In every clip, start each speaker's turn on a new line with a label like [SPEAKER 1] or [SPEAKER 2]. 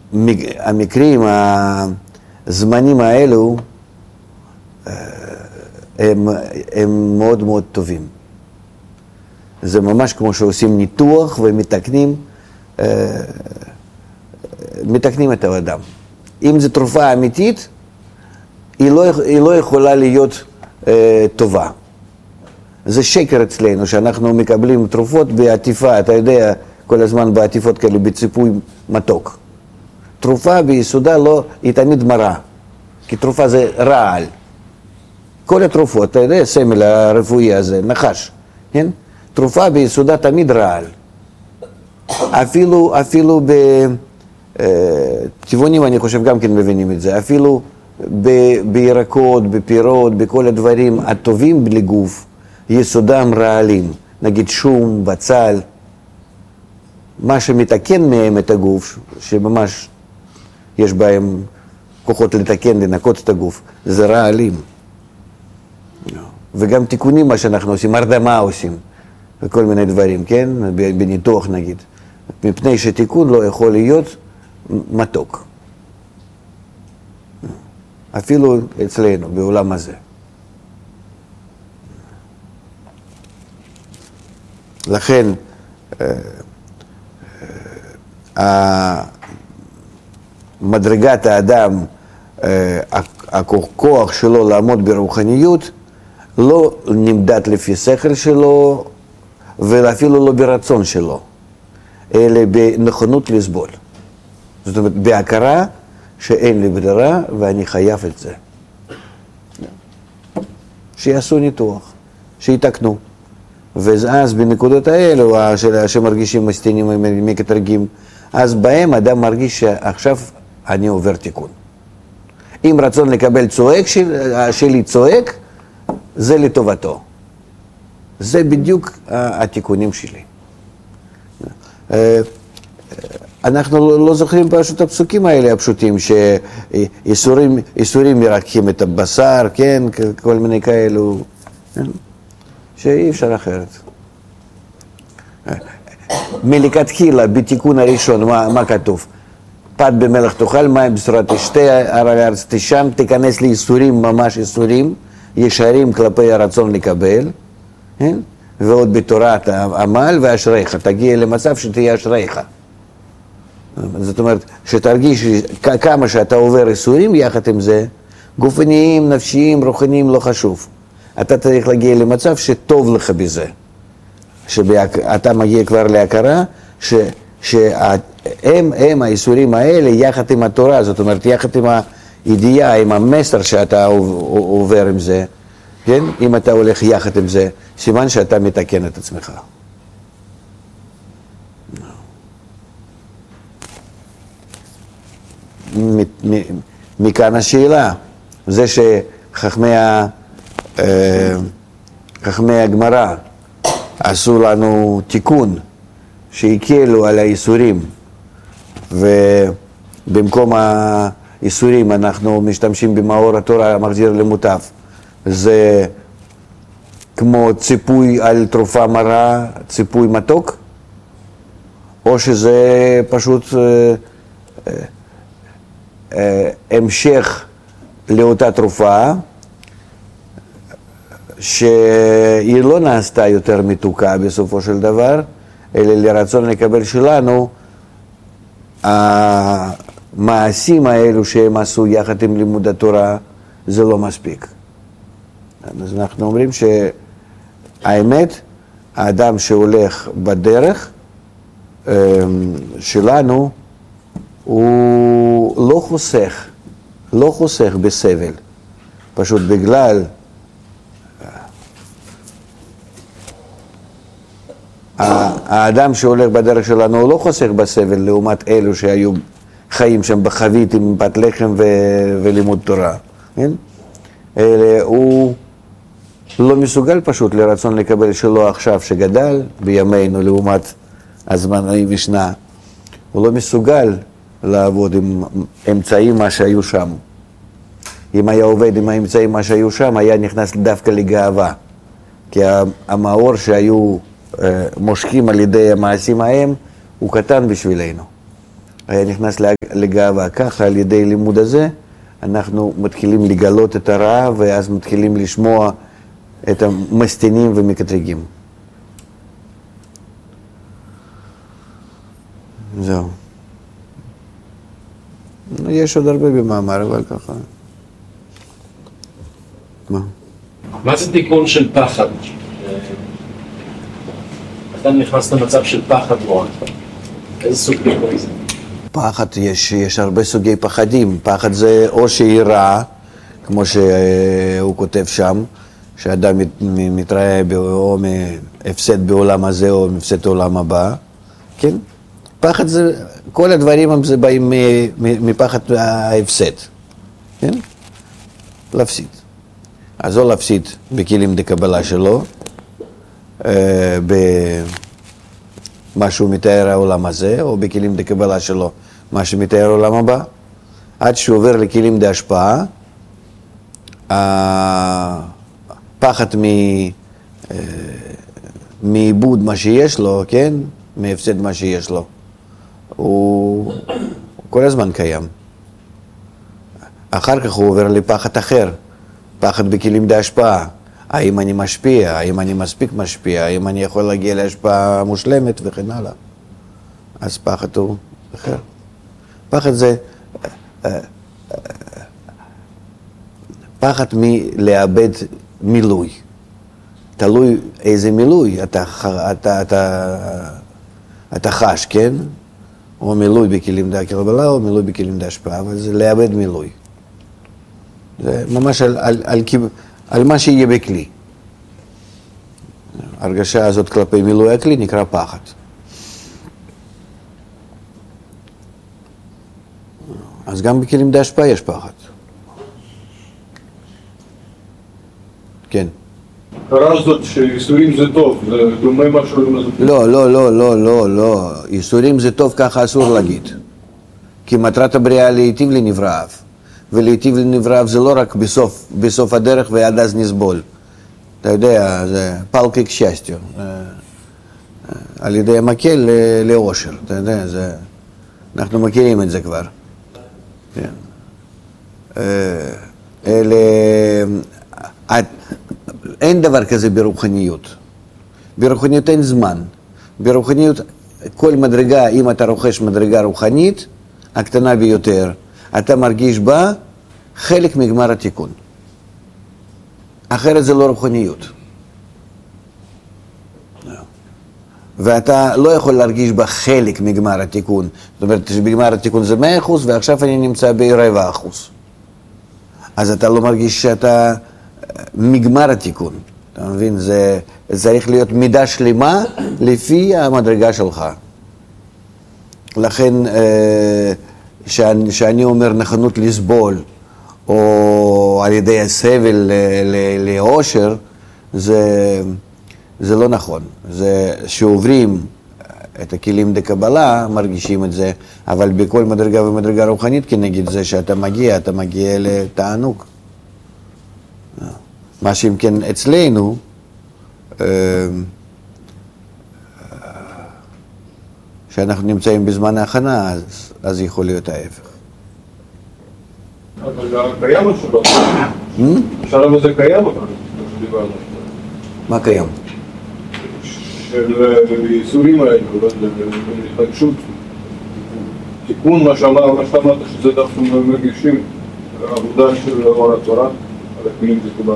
[SPEAKER 1] המקרים, הזמנים האלו, הם מאוד מאוד טובים. זה ממש כמו שעושים ניתוח ומתקנים, מתקנים את האדם. אם זו תרופה אמיתית, היא לא יכולה להיות טובה. זה שקר אצלנו, שאנחנו מקבלים תרופות בעטיפה, אתה יודע, כל הזמן בעטיפות כאלה, בציפוי מתוק. תרופה ביסודה היא תמיד מרה, כי תרופה זה רעל. כל התרופות, אתה יודע, סמל הרפואי הזה, נחש, כן? תרופה ביסודה תמיד רעל. אפילו בטבעונים, אני חושב, גם כן מבינים את זה, אפילו בירקות, בפירות, בכל הדברים הטובים לגוף, יסודם רעלים, נגיד שום, בצל, מה שמתקן מהם את הגוף, שממש יש בהם כוחות לתקן, לנקות את הגוף, זה רעלים. וגם תיקונים מה שאנחנו עושים, הרדמה עושים, וכל מיני דברים, כן? בניתוח נגיד. מפני שתיקון לא יכול להיות מתוק. אפילו אצלנו, בעולם הזה. לכן, מדרגת האדם, הכוח שלו לעמוד ברוחניות, לא נמדד לפי שכל שלו, ואפילו לא ברצון שלו, אלא בנכונות לסבול. זאת אומרת, בהכרה שאין לי ברירה ואני חייב את זה. שיעשו ניתוח, שיתקנו. ואז בנקודות האלו, שמרגישים מסתינים מקטרגים, אז בהם אדם מרגיש שעכשיו אני עובר תיקון. אם רצון לקבל צועק שלי צועק, זה לטובתו. זה בדיוק התיקונים שלי. אנחנו לא זוכרים פשוט הפסוקים האלה הפשוטים, שאיסורים מרקחים את הבשר, כן, כל מיני כאלו, שאי אפשר אחרת. מלכתחילה, בתיקון הראשון, מה כתוב? פת במלח תאכל, מים בשורת תשתה, הר על הארץ תשם, תיכנס לאיסורים, ממש איסורים, ישרים כלפי הרצון לקבל, כן? ועוד בתורת העמל ואשריך, תגיע למצב שתהיה אשריך. זאת אומרת, שתרגיש כמה שאתה עובר איסורים, יחד עם זה, גופניים, נפשיים, רוחניים, לא חשוב. אתה צריך להגיע למצב שטוב לך בזה. שאתה מגיע כבר להכרה, שהם האיסורים האלה, יחד עם התורה, זאת אומרת, יחד עם הידיעה, עם המסר שאתה עובר עם זה, כן? אם אתה הולך יחד עם זה, סימן שאתה מתקן את עצמך. מכאן השאלה, זה שחכמי הגמרא עשו לנו תיקון, שהקלו על האיסורים, ובמקום האיסורים אנחנו משתמשים במאור התורה המחזיר למוטב. זה כמו ציפוי על תרופה מרה, ציפוי מתוק, או שזה פשוט המשך לאותה תרופה, שהיא לא נעשתה יותר מתוקה בסופו של דבר, אלא לרצון לקבל שלנו, המעשים האלו שהם עשו יחד עם לימוד התורה, זה לא מספיק. אז אנחנו אומרים שהאמת, האדם שהולך בדרך שלנו, הוא לא חוסך בסבל, פשוט בגלל האדם שהולך בדרך שלנו הוא לא חוסך בסבל לעומת אלו שהיו חיים שם בחבית עם פת לחם ולימוד תורה, כן? אלא הוא לא מסוגל פשוט לרצון לקבל שלו עכשיו שגדל בימינו לעומת הזמן המשנה, הוא לא מסוגל לעבוד עם אמצעים מה שהיו שם. אם היה עובד עם האמצעים מה שהיו שם, היה נכנס דווקא לגאווה, כי המאור שהיו מושכים על ידי המעשים ההם הוא קטן בשבילנו. היה נכנס לגאווה. ככה על ידי לימוד הזה, אנחנו מתחילים לגלות את הרע, ואז מתחילים לשמוע את המסתינים ומקטרגים. זהו. יש עוד הרבה במאמר, אבל ככה.
[SPEAKER 2] מה זה תיקון של פחד? אתה נכנס למצב של פחד מאוד. איזה סוג תיקון זה?
[SPEAKER 1] פחד, יש הרבה סוגי פחדים. פחד זה או שיראה, כמו שהוא כותב שם, שאדם מתראה או מהפסד בעולם הזה או מהפסד בעולם הבא, כן? פחד זה, כל הדברים זה באים מפחד ההפסד, כן? להפסיד. אז או להפסיד בכלים דקבלה שלו, במה שהוא מתאר העולם הזה, או בכלים דקבלה שלו, מה שמתאר העולם הבא, עד שהוא עובר לכלים דהשפעה, הפחד מאיבוד מה שיש לו, כן? מהפסד מה שיש לו. הוא כל הזמן קיים. אחר כך הוא עובר לפחד אחר, פחד בכלים דהשפעה. האם אני משפיע, האם אני מספיק משפיע, האם אני יכול להגיע להשפעה מושלמת וכן הלאה. אז פחד הוא אחר. פחד זה פחד מלאבד מילוי. תלוי איזה מילוי אתה חש, כן? או מילוי בכלים דהקבלה או מילוי בכלים דהשפעה, אבל זה לאבד מילוי. זה ממש על מה שיהיה בכלי. הרגשה הזאת כלפי מילוי הכלי נקרא פחד. אז גם בכלים דהשפעה יש פחד. כן.
[SPEAKER 3] קרה זאת שאיסורים זה טוב, זה דומה משהו לזה.
[SPEAKER 1] לא. איסורים זה טוב, ככה אסור להגיד. כי מטרת הבריאה להיטיב לנבראיו. ולהיטיב לנבראיו זה לא רק בסוף הדרך ועד אז נסבול. אתה יודע, זה פלקי כשסטיו. על ידי המקל לאושר, אתה יודע, אנחנו מכירים את זה כבר. כן. אין דבר כזה ברוחניות. ברוחניות אין זמן. ברוחניות, כל מדרגה, אם אתה רוכש מדרגה רוחנית, הקטנה ביותר, אתה מרגיש בה חלק מגמר התיקון. אחרת זה לא רוחניות. ואתה לא יכול להרגיש בה חלק מגמר התיקון. זאת אומרת שבגמר התיקון זה 100% ועכשיו אני נמצא ב0.25%. אז אתה לא מרגיש שאתה מגמר התיקון. אתה מבין? זה צריך להיות מידה שלמה לפי המדרגה שלך. לכן, שאני אומר נכונות לסבול, או על ידי הסבל לאושר, זה לא נכון. זה שעוברים את הכלים דקבלה, מרגישים את זה, אבל בכל מדרגה ומדרגה רוחנית כנגד זה שאתה מגיע לתענוג. מה שאם כן אצלנו, שאנחנו נמצאים בזמן ההכנה, אז יכול להיות ההפך.
[SPEAKER 3] אבל קיים או שלא? השלב הזה קיים או לא?
[SPEAKER 1] מה קיים?
[SPEAKER 3] של איסורים האלו, להתרגשות, תיקון מה שאמרת שזה דווקא מרגישים עבודה של אור התורה, על הכלים דקבלה.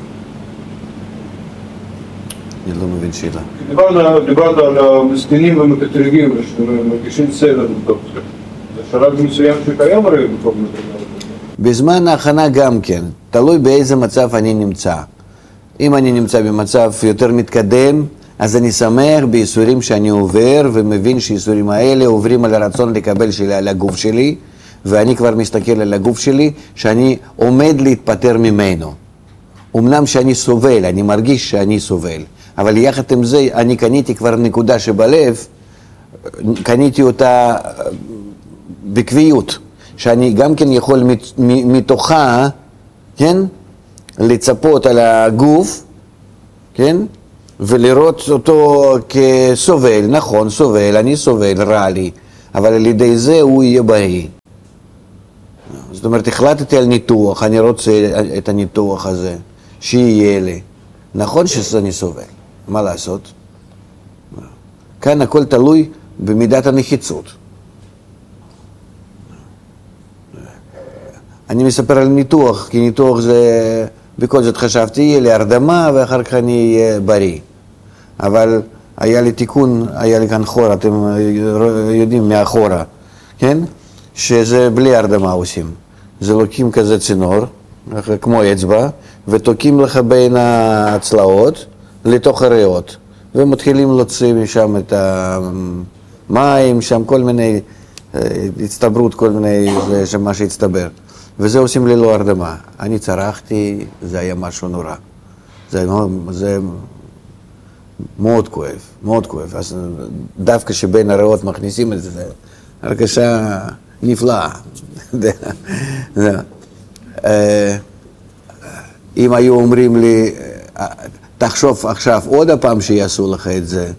[SPEAKER 1] אני לא מבין שאלה.
[SPEAKER 3] דיברת על המסכנים ומקטרגים שמרגישים סבל בתוך זה. זה שלב מסוים שקיים הרי בתוך מדרגה.
[SPEAKER 1] בזמן ההכנה גם כן, תלוי באיזה מצב אני נמצא. אם אני נמצא במצב יותר מתקדם, אז אני שמח בייסורים שאני עובר, ומבין שהייסורים האלה עוברים על הרצון לקבל שלי על הגוף שלי, ואני כבר מסתכל על הגוף שלי, שאני עומד להתפטר ממנו. אמנם שאני סובל, אני מרגיש שאני סובל, אבל יחד עם זה אני קניתי כבר נקודה שבלב, קניתי אותה בקביעות, שאני גם כן יכול מתוכה, כן, לצפות על הגוף, כן, ולראות אותו כסובל, נכון, סובל, אני סובל, רע לי, אבל על ידי זה הוא יהיה בריא. זאת אומרת, החלטתי על ניתוח, אני רוצה את הניתוח הזה, שיהיה לי. נכון שאני סובל, מה לעשות? כאן הכל תלוי במידת הנחיצות. אני מספר על ניתוח, כי ניתוח זה, בכל זאת חשבתי, יהיה לי הרדמה ואחר כך אני אהיה בריא. אבל היה לי תיקון, היה לי כאן חור, אתם יודעים מהחורה, כן? שזה בלי הרדמה עושים. זה לוקים כזה צינור, כמו אצבע, ותוקים לך בין הצלעות לתוך הריאות, ומתחילים להוציא משם את המים, שם כל מיני הצטברות, כל מיני, זה מה שהצטבר. וזה עושים ללא הרדמה. אני צרחתי, זה היה משהו נורא. זה מאוד כואב, מאוד כואב. אז דווקא שבין הריאות מכניסים את זה, הרגשה נפלאה. אם היו אומרים לי, תחשוב עכשיו עוד הפעם שיעשו לך את זה,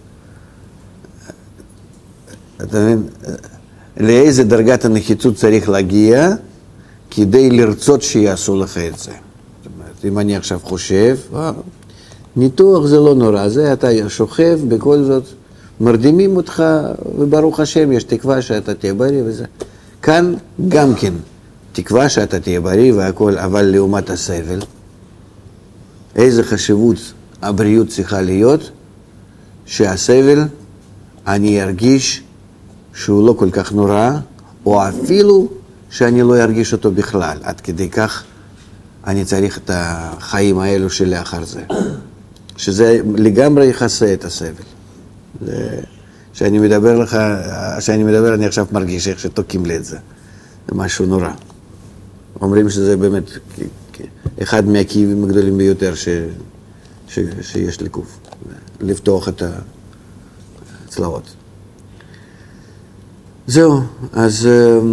[SPEAKER 1] אתה מבין? לאיזה דרגת הנחיצות צריך להגיע כדי לרצות שיעשו לך את זה. זאת אומרת, אם אני עכשיו חושב, ניתוח זה לא נורא, זה אתה שוכב, בכל זאת מרדימים אותך, וברוך השם יש תקווה שאתה תהיה בריא וזה. כאן גם כן תקווה שאתה תהיה בריא והכל, אבל לעומת הסבל, איזה חשיבות הבריאות צריכה להיות, שהסבל אני ארגיש שהוא לא כל כך נורא, או אפילו שאני לא ארגיש אותו בכלל. עד כדי כך אני צריך את החיים האלו שלאחר זה. שזה לגמרי יכסה את הסבל. כשאני מדבר לך, אני עכשיו מרגיש איך שתוקים לי את זה. זה משהו נורא. אומרים שזה באמת אחד מהכאבים הגדולים ביותר שיש לגוף. לפתוח את הצלעות. זהו, אז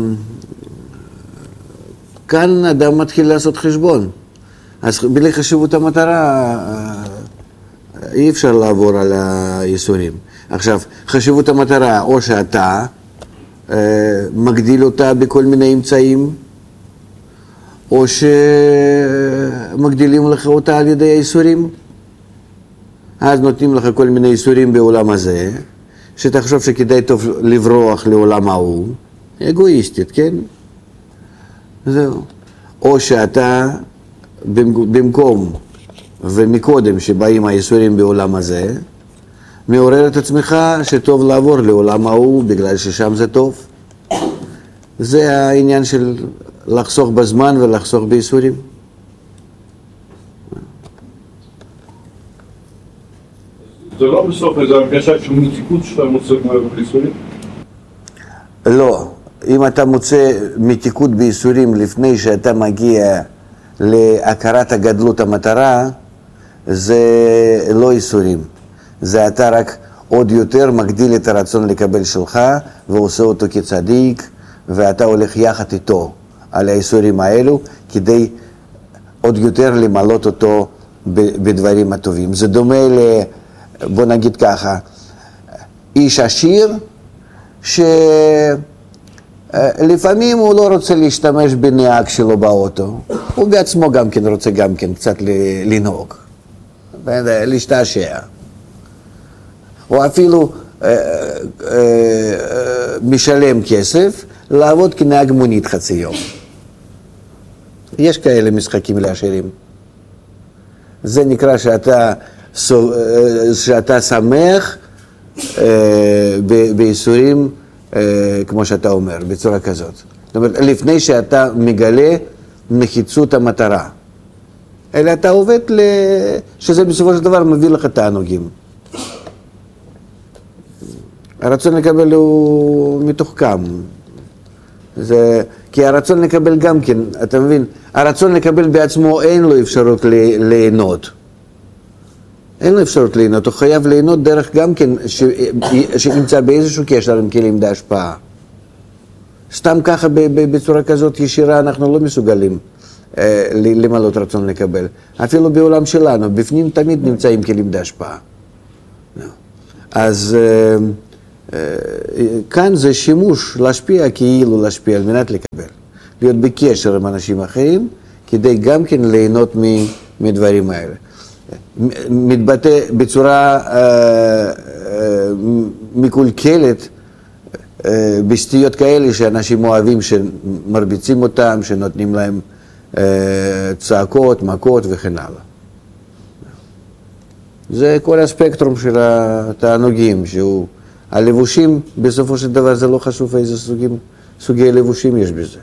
[SPEAKER 1] כאן אדם מתחיל לעשות חשבון. אז בלי חשיבות המטרה אי אפשר לעבור על הייסורים. עכשיו, חשיבות המטרה, או שאתה מגדיל אותה בכל מיני אמצעים, או שמגדילים לך אותה על ידי הייסורים. אז נותנים לך כל מיני ייסורים בעולם הזה, שתחשוב שכדאי טוב לברוח לעולם ההוא, אגואיסטית, כן? זהו. או שאתה במקום ומקודם שבאים הייסורים בעולם הזה, מעורר את עצמך שטוב לעבור לעולם ההוא בגלל ששם זה טוב. זה העניין של לחסוך בזמן ולחסוך בייסורים.
[SPEAKER 3] זה לא בסוף איזו הרגשה של מתיקות שאתה מוצא בייסורים?
[SPEAKER 1] לא. אם אתה מוצא מתיקות בייסורים לפני שאתה מגיע להכרת הגדלות המטרה, זה לא ייסורים. זה אתה רק עוד יותר מגדיל את הרצון לקבל שלך ועושה אותו כצדיק, ואתה הולך יחד איתו על הייסורים האלו כדי עוד יותר למלות אותו בדברים הטובים. זה דומה בוא נגיד ככה, איש עשיר שלפעמים הוא לא רוצה להשתמש בנהג שלו באוטו, הוא בעצמו גם כן רוצה גם כן קצת לנהוג, להשתעשע. או אפילו משלם כסף לעבוד כנהג מונית חצי יום. יש כאלה משחקים לעשירים. זה נקרא שאתה שמח בייסורים, כמו שאתה אומר, בצורה כזאת. זאת אומרת, לפני שאתה מגלה נחיצות המטרה. אלא אתה עובד שזה בסופו של דבר מביא לך תענוגים. הרצון לקבל הוא מתוחכם. כי הרצון לקבל גם כן, אתה מבין, הרצון לקבל בעצמו אין לו אפשרות ליהנות. אין לו אפשרות ליהנות, הוא חייב ליהנות דרך גם כן שנמצא באיזשהו קשר עם כלים להשפעה. סתם ככה בצורה כזאת ישירה אנחנו לא מסוגלים למלות רצון לקבל. אפילו בעולם שלנו, בפנים תמיד נמצאים כלים להשפעה. אז כאן זה שימוש להשפיע כאילו להשפיע על מנת לקבל. להיות בקשר עם אנשים אחרים, כדי גם כן ליהנות מדברים האלה. מתבטא בצורה מקולקלת, בשטויות כאלה שאנשים אוהבים, שמרביצים אותם, שנותנים להם צעקות, מכות וכן הלאה. זה כל הספקטרום של התענוגים, שהוא, הלבושים, בסופו של דבר זה לא חשוב איזה סוגי לבושים יש בזה.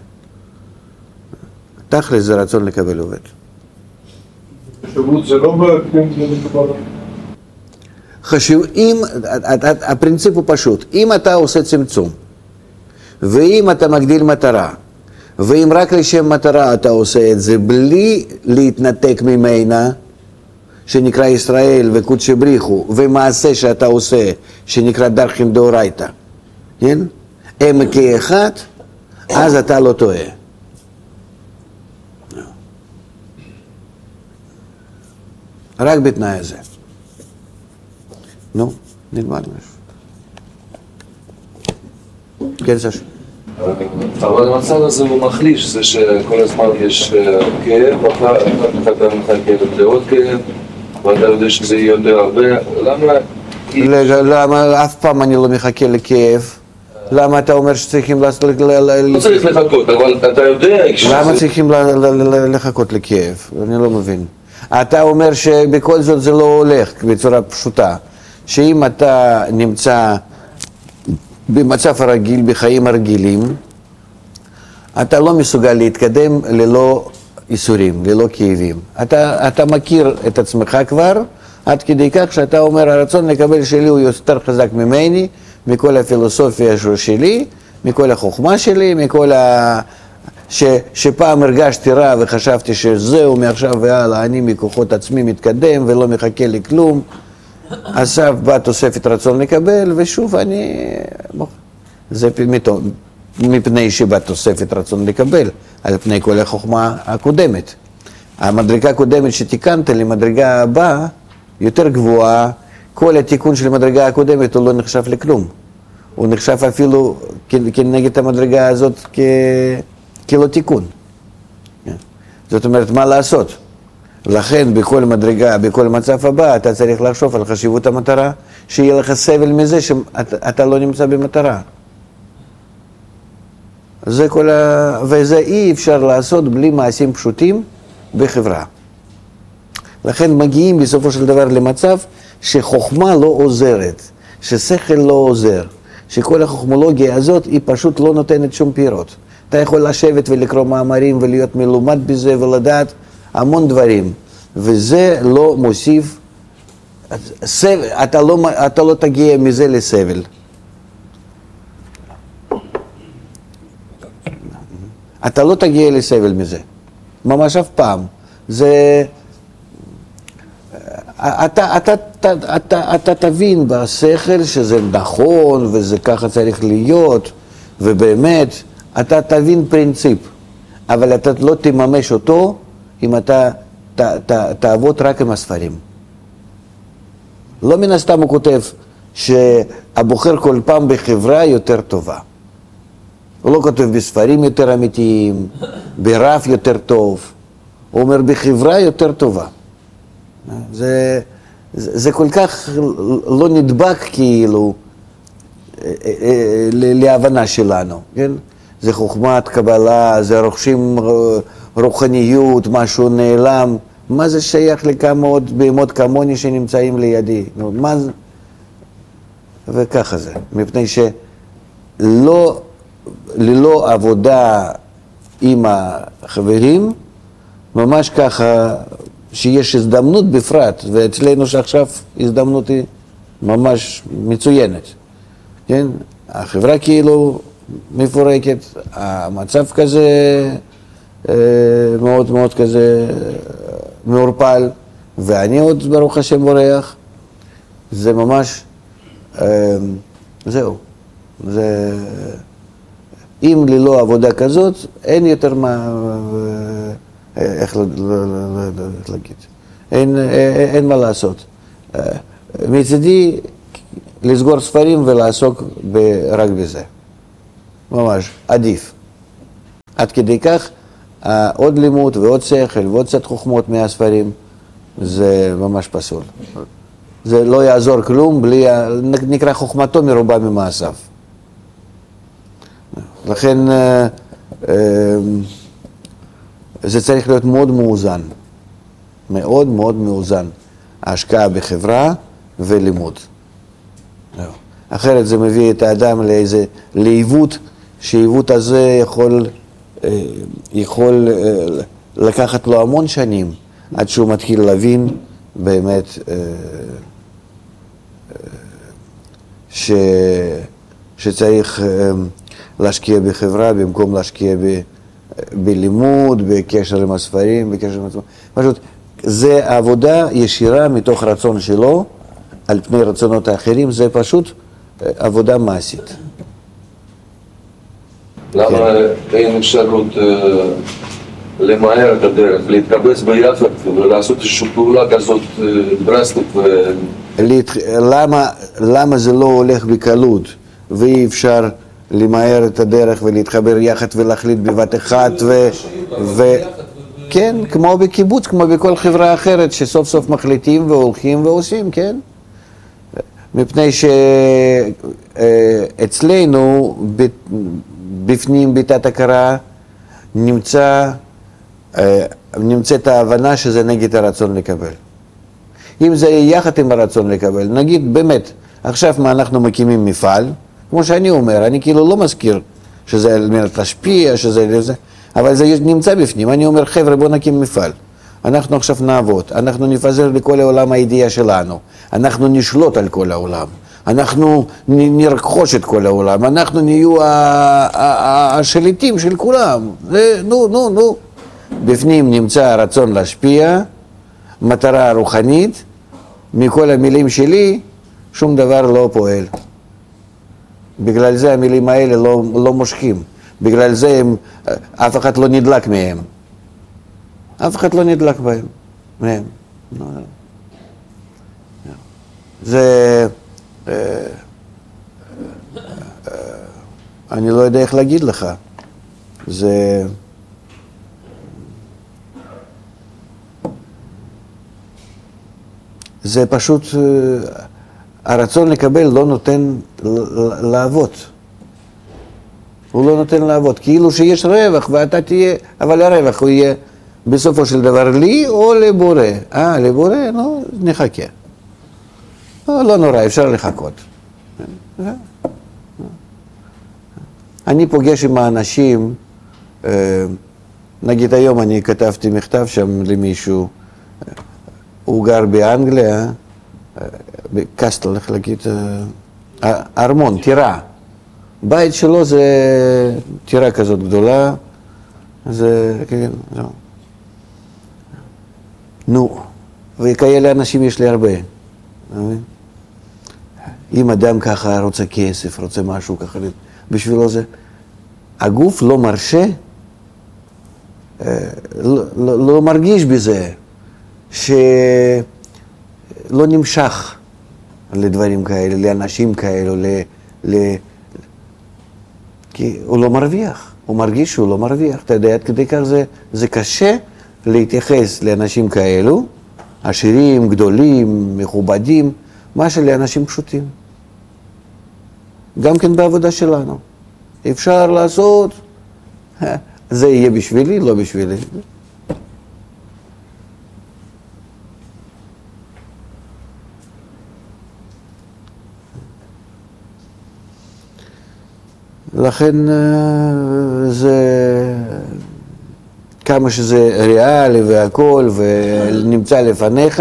[SPEAKER 1] תכל'ס זה רצון לקבל עובד.
[SPEAKER 3] חשיבות זה לא בפנים זה מקובל.
[SPEAKER 1] חשוב, הפרינציפ הוא פשוט, אם אתה עושה צמצום, ואם אתה מגדיל מטרה, ואם רק לשם מטרה אתה עושה את זה, בלי להתנתק ממנה, שנקרא ישראל וקודשי בריחו, ומעשה שאתה עושה, שנקרא דרכין דאורייתא, כן? הם כאחד, אז אתה לא טועה. רק בתנאי הזה. נו, נלמד משהו. כן, סש.
[SPEAKER 4] אבל המצב הזה הוא מחליש, זה שכל הזמן יש כאב, ואחר כך אתה מחכה לעוד כאב, ואתה יודע שזה יהיה יותר הרבה,
[SPEAKER 1] למה אף פעם אני לא מחכה לכאב? למה אתה אומר שצריכים לעשות...
[SPEAKER 4] לא צריך לחכות, אבל אתה יודע...
[SPEAKER 1] למה צריכים לחכות לכאב? אני לא מבין. אתה אומר שבכל זאת זה לא הולך בצורה פשוטה. שאם אתה נמצא במצב הרגיל, בחיים הרגילים, אתה לא מסוגל להתקדם ללא איסורים, ללא כאבים. אתה מכיר את עצמך כבר, עד כדי כך שאתה אומר, הרצון לקבל שלי הוא יותר חזק ממני, מכל הפילוסופיה שלי, מכל החוכמה שלי, מכל שפעם הרגשתי רע וחשבתי שזהו, מעכשיו והלאה, אני מכוחות עצמי מתקדם ולא מחכה לכלום. עכשיו בא תוספת רצון לקבל, ושוב אני... זה מפני שבא תוספת רצון לקבל, על פני כל החוכמה הקודמת. המדרגה הקודמת שתיקנת למדרגה הבאה, יותר גבוהה, כל התיקון של המדרגה הקודמת הוא לא נחשב לכלום. הוא נחשב אפילו כנגד המדרגה הזאת כלא תיקון. זאת אומרת, מה לעשות? לכן בכל מדרגה, בכל מצב הבא, אתה צריך לחשוב על חשיבות המטרה, שיהיה לך סבל מזה שאתה לא נמצא במטרה. וזה אי אפשר לעשות בלי מעשים פשוטים בחברה. לכן מגיעים בסופו של דבר למצב שחוכמה לא עוזרת, ששכל לא עוזר, שכל החוכמולוגיה הזאת היא פשוט לא נותנת שום פירות. אתה יכול לשבת ולקרוא מאמרים ולהיות מלומד בזה ולדעת המון דברים, וזה לא מוסיף, אתה לא תגיע מזה לסבל. אתה לא תגיע לסבל מזה, ממש אף פעם. זה... אתה תבין בשכל שזה נכון וזה ככה צריך להיות, ובאמת אתה תבין פרינציפ, אבל אתה לא תממש אותו אם אתה תעבוד רק עם הספרים. לא מן הסתם הוא כותב שהבוחר כל פעם בחברה יותר טובה. הוא לא כותב בספרים יותר אמיתיים, ברף יותר טוב, הוא אומר בחברה יותר טובה. זה כל כך לא נדבק כאילו להבנה שלנו, כן? זה חוכמת קבלה, זה רוכשים רוחניות, משהו נעלם. מה זה שייך לכמה עוד בהמות כמוני שנמצאים לידי? מה זה? וככה זה, מפני שלא, ללא עבודה עם החברים, ממש ככה שיש הזדמנות בפרט, ואצלנו שעכשיו הזדמנות היא ממש מצוינת, כן? החברה כאילו מפורקת, המצב כזה מאוד מאוד כזה מעורפל, ואני עוד ברוך השם בורח, זה ממש, זהו, זה, אם ללא עבודה כזאת, אין יותר מה, איך להגיד, אין מה לעשות. מצדי, לסגור ספרים ולעסוק רק בזה. ממש, עדיף. עד כדי כך, עוד לימוד ועוד שכל ועוד קצת חוכמות מהספרים, זה ממש פסול. זה לא יעזור כלום, נקרא חוכמתו מרובה ממעשיו. לכן, זה צריך להיות מאוד מאוזן. מאוד מאוד מאוזן. ההשקעה בחברה ולימוד. אחרת זה מביא את האדם לאיזה לעיוות, שהעיוות הזה יכול לקחת לו המון שנים עד שהוא מתחיל להבין באמת שצריך להשקיע בחברה במקום להשקיע בלימוד, בקשר עם הספרים, בקשר עם עצמו. פשוט, זה עבודה ישירה מתוך רצון שלו על פני רצונות האחרים, זה פשוט עבודה מעשית.
[SPEAKER 4] למה אין אפשרות למהר את הדרך, להתקבץ ביחד ולעשות איזושהי פעולה כזאת דרסטית?
[SPEAKER 1] למה זה לא הולך בקלות ואי אפשר למהר את הדרך ולהתחבר יחד ולהחליט בבת אחת כן, כמו בקיבוץ, כמו בכל חברה אחרת שסוף סוף מחליטים והולכים ועושים, כן? מפני שאצלנו בפנים בתת הכרה נמצאת ההבנה שזה נגד הרצון לקבל. אם זה יחד עם הרצון לקבל, נגיד באמת, עכשיו מה אנחנו מקימים מפעל, כמו שאני אומר, אני כאילו לא מזכיר שזה על מנת להשפיע, שזה זה, אבל זה נמצא בפנים. אני אומר, חבר'ה, בוא נקים מפעל. אנחנו עכשיו נעבוד, אנחנו נפזר לכל העולם הידיעה שלנו, אנחנו נשלוט על כל העולם, אנחנו נרכוש את כל העולם, אנחנו נהיו השליטים של כולם. נו. בפנים נמצא הרצון להשפיע, מטרה רוחנית, מכל המילים שלי שום דבר לא פועל. בגלל זה המילים האלה לא מושכים, בגלל זה אף אחד לא נדלק מהם. אף אחד לא נדלק מהם. זה... אני לא יודע איך להגיד לך. זה פשוט... הרצון לקבל לא נותן לעבוד. הוא לא נותן לעבוד. כאילו שיש רווח ואתה תהיה... אבל הרווח הוא יהיה בסופו של דבר לי או לבורא. לבורא? נו, נחכה. לא נורא, אפשר לחכות. אני פוגש עם האנשים, נגיד היום אני כתבתי מכתב שם למישהו, הוא גר באנגליה, בקסטל, איך להגיד, ארמון, טירה. בית שלו זה טירה כזאת גדולה, זה, כן, זהו. נו, וכאלה אנשים יש לי הרבה. אם אדם ככה רוצה כסף, רוצה משהו ככה, בשבילו זה, הגוף לא מרשה, לא מרגיש בזה, שלא נמשך לדברים כאלה, לאנשים כאלו, כי הוא לא מרוויח, הוא מרגיש שהוא לא מרוויח. אתה יודע, עד כדי כך זה קשה להתייחס לאנשים כאלו, עשירים, גדולים, מכובדים, מה שלאנשים פשוטים. גם כן בעבודה שלנו. אפשר לעשות, זה יהיה בשבילי, לא בשבילי. לכן זה, כמה שזה ריאלי והכל ונמצא לפניך,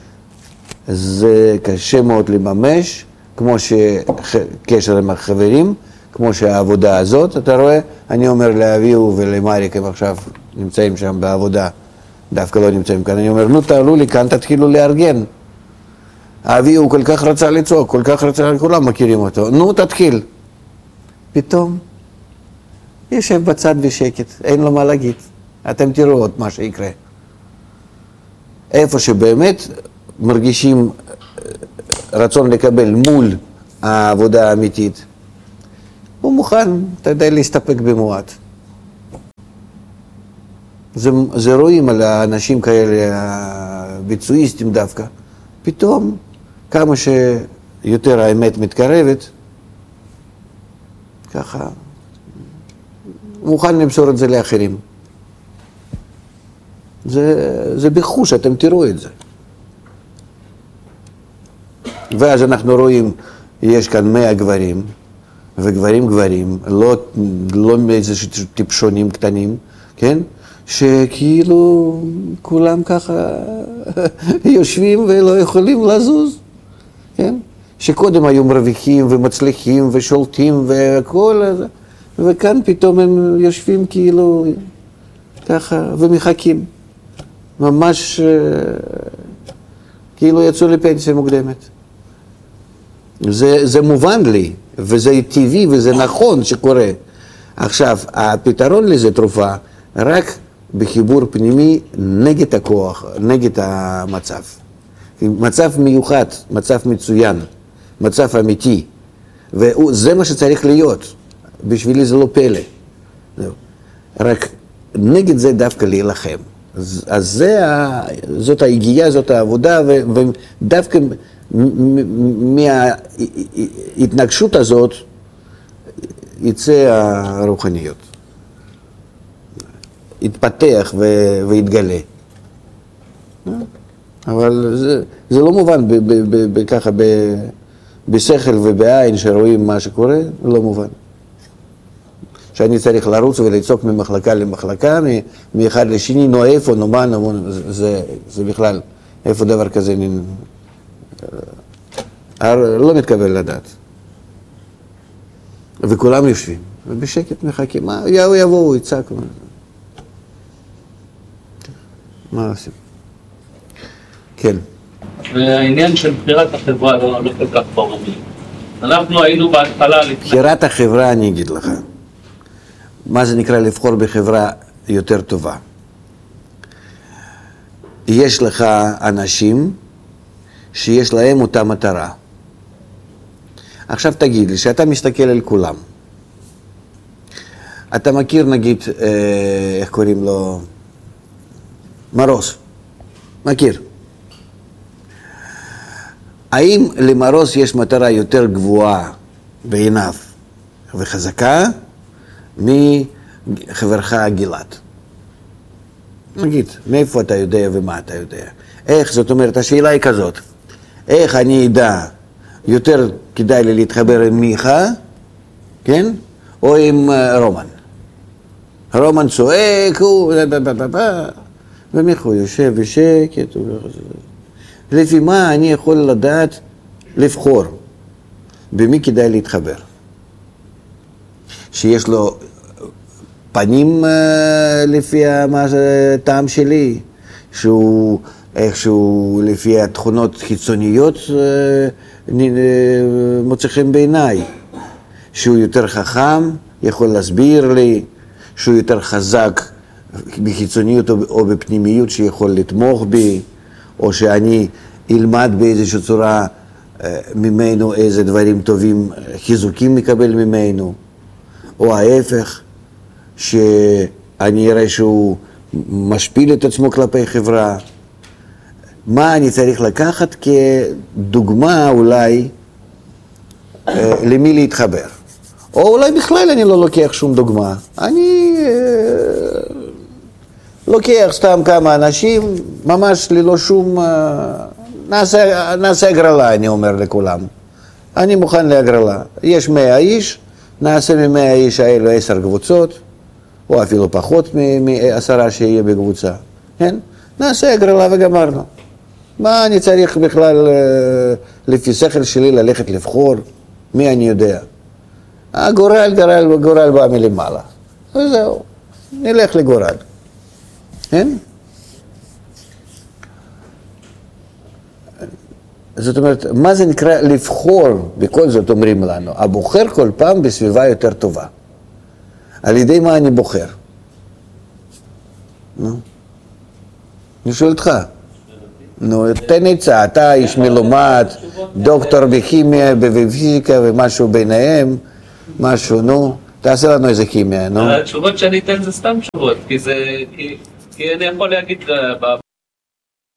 [SPEAKER 1] זה קשה מאוד לממש, כמו שקשר עם החברים, כמו שהעבודה הזאת, אתה רואה, אני אומר לאביהו ולמריק, הם עכשיו נמצאים שם בעבודה, דווקא לא נמצאים כאן, אני אומר, נו תעלו לי כאן, תתחילו לארגן. אביהו כל כך רצה לצעוק, כל כך רצה, כולם מכירים אותו, נו תתחיל. פתאום יושב בצד בשקט, אין לו מה להגיד. אתם תראו עוד מה שיקרה. איפה שבאמת מרגישים רצון לקבל מול העבודה האמיתית, הוא מוכן, אתה יודע, להסתפק במועט. זה רואים על האנשים כאלה, הביצועיסטים דווקא. פתאום, כמה שיותר האמת מתקרבת, ככה, מוכן למסור את זה לאחרים. זה בחוש, אתם תראו את זה. ואז אנחנו רואים, יש כאן 100 גברים, וגברים, לא איזה טיפשונים קטנים, כן? שכאילו כולם ככה יושבים ולא יכולים לזוז, כן? שקודם היו מרוויחים ומצליחים ושולטים והכל, וכאן פתאום הם יושבים כאילו ככה ומחכים. ממש כאילו יצאו לפנסיה מוקדמת. זה מובן לי, וזה טבעי וזה נכון שקורה. עכשיו, הפתרון לזה תרופה רק בחיבור פנימי נגד הכוח, נגד המצב. מצב מיוחד, מצב מצוין, מצב אמיתי. וזה מה שצריך להיות. בשבילי זה לא פלא. רק נגד זה דווקא להילחם. אז זאת ההגיעה, זאת העבודה, ודווקא מההתנגשות הזאת יצא הרוחניות. יתפתח ויתגלה. אבל זה לא מובן ככה בשכל ובעין שרואים מה שקורה, לא מובן. שאני צריך לרוץ ולצעוק ממחלקה למחלקה, מאחד לשני, נו איפה, נו מה, זה בכלל, איפה דבר כזה לא מתקבל לדעת. וכולם יושבים, ובשקט מחכים, מה, יבואו, יצעקו. מה עושים? כן.
[SPEAKER 5] והעניין של בחירת החברה לא כל כך ברור. אנחנו היינו בהתחלה...
[SPEAKER 1] בחירת החברה, אני אגיד לך. מה זה נקרא לבחור בחברה יותר טובה? יש לך אנשים שיש להם אותה מטרה. עכשיו תגיד לי, שאתה מסתכל על כולם. אתה מכיר נגיד, איך קוראים לו? מרוס. מכיר. האם למרוס יש מטרה יותר גבוהה בעיניו וחזקה מחברך גלעד? נגיד, מאיפה אתה יודע ומה אתה יודע? איך, זאת אומרת, השאלה היא כזאת. איך אני אדע יותר כדאי לי להתחבר עם מיכה, כן? או עם רומן. רומן צועק, ומיכה יושב בשקט. לפי מה אני יכול לדעת לבחור? במי כדאי להתחבר? שיש לו פנים לפי הטעם שלי, שהוא איכשהו לפי התכונות חיצוניות מוצא חן בעיניי, שהוא יותר חכם, יכול להסביר לי, שהוא יותר חזק בחיצוניות או בפנימיות שיכול לתמוך בי, או שאני אלמד באיזושהי צורה ממנו איזה דברים טובים, חיזוקים מקבל ממנו, או ההפך, שאני אראה שהוא משפיל את עצמו כלפי חברה. מה אני צריך לקחת כדוגמה אולי למי להתחבר? או אולי בכלל אני לא לוקח שום דוגמה. אני לוקח סתם כמה אנשים, ממש ללא שום... נעשה הגרלה, אני אומר לכולם. אני מוכן להגרלה. יש 100 איש, נעשה מ100 איש האלו 10 קבוצות, או אפילו פחות מ10 שיהיה בקבוצה. כן? נעשה הגרלה וגמרנו. מה אני צריך בכלל לפי שכל שלי ללכת לבחור? מי אני יודע? הגורל בא מלמעלה. וזהו, נלך לגורל. כן? זאת אומרת, מה זה נקרא לבחור? בכל זאת אומרים לנו, הבוחר כל פעם בסביבה יותר טובה. על ידי מה אני בוחר? אני שואל אותך. נו, תן עצה, אתה איש מלומד, דוקטור בכימיה, בפיזיקה ומשהו ביניהם, משהו, נו, תעשה לנו איזה כימיה, נו.
[SPEAKER 5] התשובות שאני אתן זה סתם תשובות, כי אני יכול להגיד